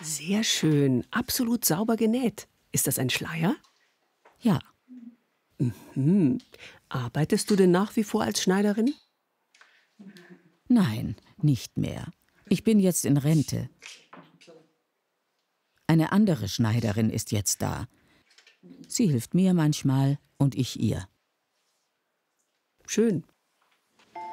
Sehr schön, absolut sauber genäht. Ist das ein Schleier? Ja, Hm. Arbeitest du denn nach wie vor als Schneiderin? nein, nicht mehr. Ich bin jetzt in Rente. Eine andere Schneiderin ist jetzt da. Sie hilft mir manchmal und ich ihr. Schön.